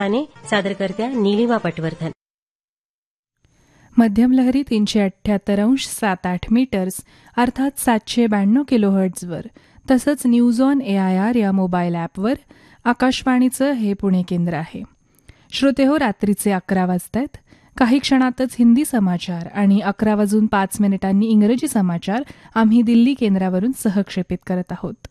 आणि सादरकर्त्या नीलिमा पटवर्धन. मध्यम लहरी 378.7 मीटर्स अर्थात 792 किलोहर्ट्झवर तसंच न्यूज ऑन AIR या मोबाईल ॲपवर आकाशवाणीचं हे पुणे केंद्र आहे. श्रोतेहो, रात्रीचे 11 वाजतायत. काही क्षणातच हिंदी समाचार आणि 11:05 इंग्रजी समाचार आम्ही दिल्ली केंद्रावरून सहक्षेपित करत आहोत.